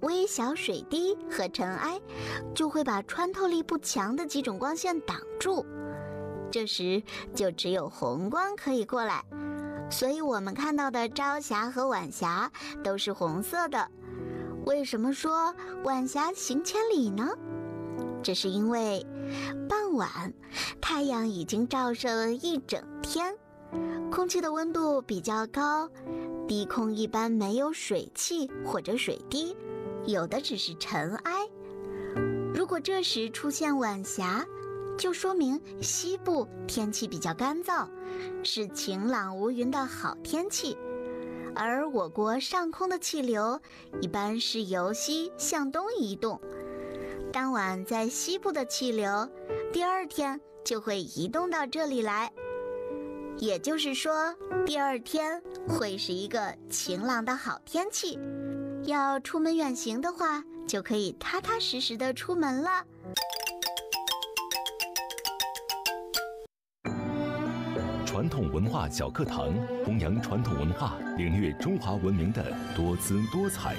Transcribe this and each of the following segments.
微小水滴和尘埃就会把穿透力不强的几种光线挡住，这时就只有红光可以过来，所以我们看到的朝霞和晚霞都是红色的。为什么说晚霞行千里呢？这是因为傍晚太阳已经照射了一整天，空气的温度比较高，低空一般没有水汽或者水滴，有的只是尘埃。如果这时出现晚霞，就说明西部天气比较干燥，是晴朗无云的好天气。而我国上空的气流一般是由西向东移动，当晚在西部的气流，第二天就会移动到这里来。也就是说，第二天会是一个晴朗的好天气，要出门远行的话，就可以踏踏实实的出门了。 传统文化小课堂，弘扬传统文化，领略中华文明的多姿多彩。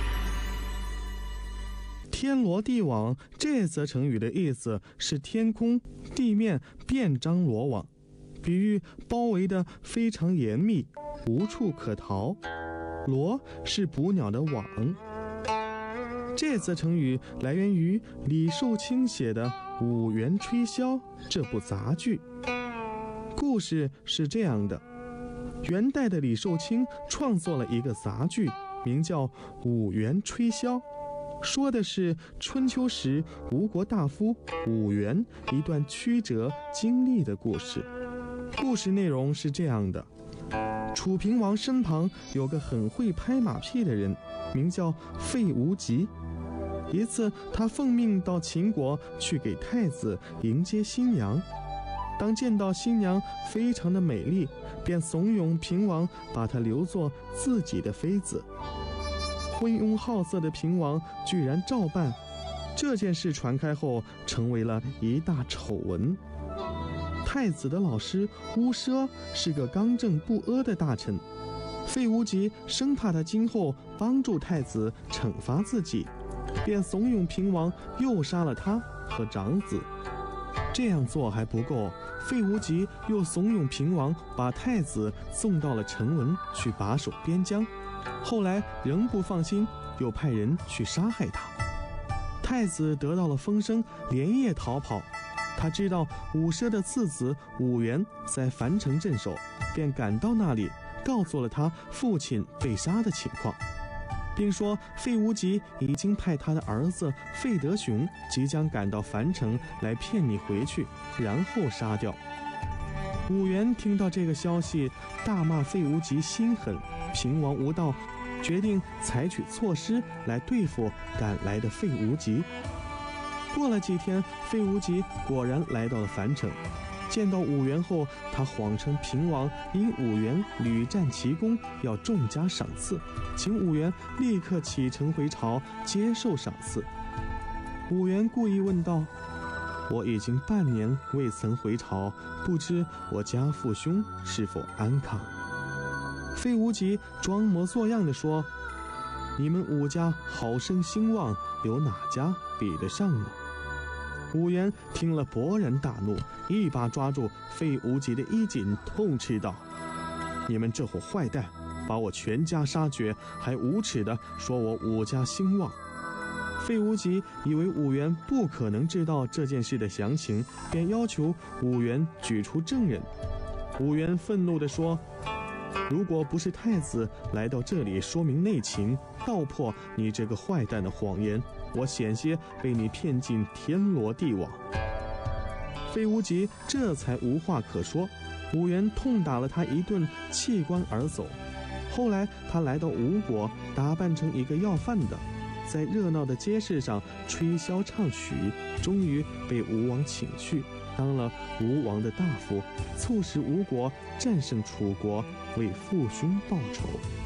天罗地网这则成语的意思是天空地面遍张罗网，比喻包围的非常严密，无处可逃。罗是捕鸟的网。这则成语来源于李寿卿写的《五元吹箫》这部杂剧。故事是这样的，元代的李寿卿创作了一个杂剧，名叫《五元吹箫》，说的是春秋时吴国大夫武元一段曲折经历的故事。故事内容是这样的，楚平王身旁有个很会拍马屁的人，名叫费无极。一次他奉命到秦国去给太子迎接新娘，当见到新娘非常的美丽，便怂恿平王把她留作自己的妃子。昏庸好色的平王居然照办，这件事传开后成为了一大丑闻。太子的老师巫奢是个刚正不阿的大臣，费无极生怕他今后帮助太子惩罚自己，便怂恿平王诱杀了他和长子。这样做还不够，费无极又怂恿平王把太子送到了陈文去把守边疆，后来仍不放心，又派人去杀害他。太子得到了风声，连夜逃跑。他知道武奢的次子武元在樊城镇守，便赶到那里，告诉了他父亲被杀的情况，并说费无极已经派他的儿子费德雄即将赶到樊城来骗你回去，然后杀掉。武元听到这个消息，大骂费无极心狠，平王无道，决定采取措施来对付赶来的费无极。过了几天，费无极果然来到了樊城，见到武元后，他谎称平王因武元屡战奇功，要重加赏赐，请武元立刻启程回朝接受赏赐。武元故意问道：“我已经半年未曾回朝，不知我家父兄是否安康？”费无极装模作样地说：“你们武家好生兴旺，有哪家比得上呢？”武元听了勃然大怒，一把抓住费无极的衣襟，痛斥道：“你们这伙坏蛋，把我全家杀绝，还无耻地说我武家兴旺！”费无极以为武元不可能知道这件事的详情，便要求武元举出证人。武元愤怒地说：“如果不是太子来到这里说明内情，道破你这个坏蛋的谎言，我险些被你骗进天罗地网。”费无极这才无话可说，武元痛打了他一顿，弃官而走。后来他来到吴国，打扮成一个要饭的，在热闹的街市上吹箫唱曲，终于被吴王请去，当了吴王的大夫，促使吴国战胜楚国，为父兄报仇。